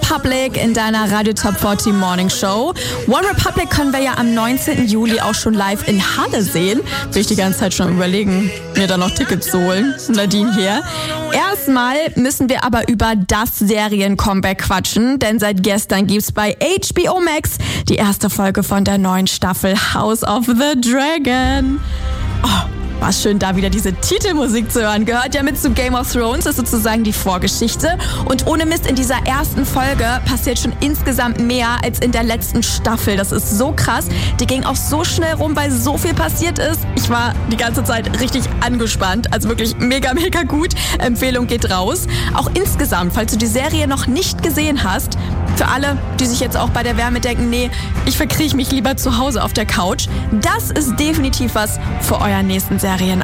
Republic in deiner Radio Top 40 Morning Show. One Republic können wir ja am 19. Juli auch schon live in Halle sehen. Will ich die ganze Zeit schon überlegen, mir da noch Tickets zu holen. Nadine hier. Erstmal müssen wir aber über das Serien-Comeback quatschen, denn seit gestern gibt's bei HBO Max die erste Folge von der neuen Staffel House of the Dragon. Oh, war schön, da wieder diese Titelmusik zu hören. Gehört ja mit zu Game of Thrones, ist sozusagen die Vorgeschichte. Und ohne Mist, in dieser ersten Folge passiert schon insgesamt mehr als in der letzten Staffel. Das ist so krass. Die ging auch so schnell rum, weil so viel passiert ist. Ich war die ganze Zeit richtig angespannt. Also wirklich mega, mega gut. Empfehlung geht raus. Auch insgesamt, falls du die Serie noch nicht gesehen hast, für alle, die sich jetzt auch bei der Wärme denken, nee, ich verkrieche mich lieber zu Hause auf der Couch, das ist definitiv was für euren nächsten Serien.